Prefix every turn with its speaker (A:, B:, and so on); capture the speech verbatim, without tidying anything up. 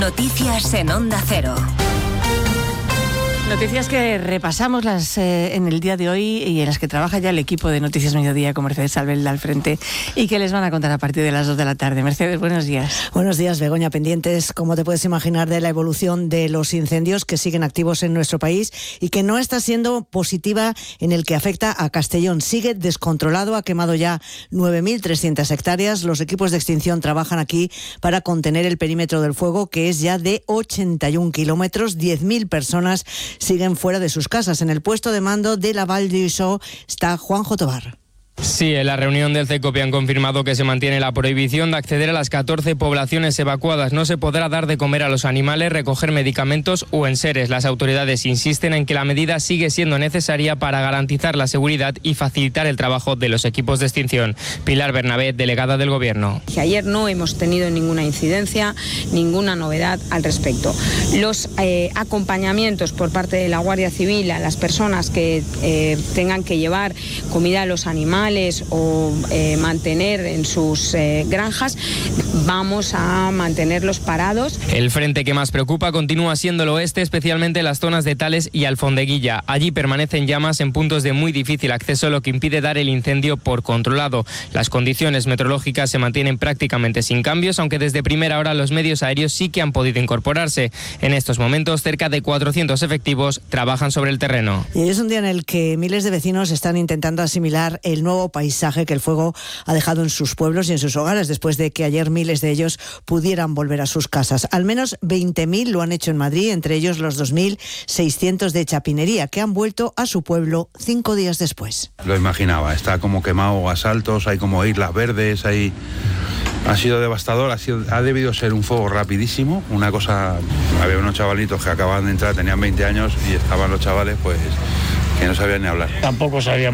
A: Noticias en Onda Cero.
B: Noticias que repasamos las eh, en el día de hoy y en las que trabaja ya el equipo de Noticias Mediodía con Mercedes Albelda al frente y que les van a contar a partir de las dos de la tarde. Mercedes, buenos días.
C: Buenos días, Begoña. Pendientes, como te puedes imaginar, de la evolución de los incendios que siguen activos en nuestro país y que no está siendo positiva en el que afecta a Castellón. Sigue descontrolado, ha quemado ya nueve mil trescientas hectáreas. Los equipos de extinción trabajan aquí para contener el perímetro del fuego, que es ya de ochenta y un kilómetros. diez mil personas siguen fuera de sus casas. En el puesto de mando de la Val d'Uixó está Juanjo Tobar.
D: Sí, en la reunión del CECOPE han confirmado que se mantiene la prohibición de acceder a las catorce poblaciones evacuadas. No se podrá dar de comer a los animales, recoger medicamentos o enseres. Las autoridades insisten en que la medida sigue siendo necesaria para garantizar la seguridad y facilitar el trabajo de los equipos de extinción. Pilar Bernabé, delegada del Gobierno.
E: Que ayer no hemos tenido ninguna incidencia, ninguna novedad al respecto. Los eh, acompañamientos por parte de la Guardia Civil a las personas que eh, tengan que llevar comida a los animales o eh, mantener en sus eh, granjas, vamos a mantenerlos parados.
D: El frente que más preocupa continúa siendo el oeste, especialmente las zonas de Tales y Alfondeguilla. Allí permanecen llamas en puntos de muy difícil acceso, lo que impide dar el incendio por controlado. Las condiciones meteorológicas se mantienen prácticamente sin cambios, aunque desde primera hora los medios aéreos sí que han podido incorporarse. En estos momentos, cerca de cuatrocientos efectivos trabajan sobre el terreno.
C: Y es un día en el que miles de vecinos están intentando asimilar el nuevo paisaje que el fuego ha dejado en sus pueblos y en sus hogares, después de que ayer miles de ellos pudieran volver a sus casas. Al menos veinte mil lo han hecho en Madrid, entre ellos los dos mil seiscientos de Chapinería, que han vuelto a su pueblo cinco días después.
F: Lo imaginaba, está como quemado a saltos, hay como islas verdes, hay... Ha sido devastador, ha, sido, ha debido ser un fuego rapidísimo, una cosa... Había unos chavalitos que acababan de entrar, tenían veinte años y estaban los chavales pues que no sabían ni hablar.
G: Tampoco sabíamos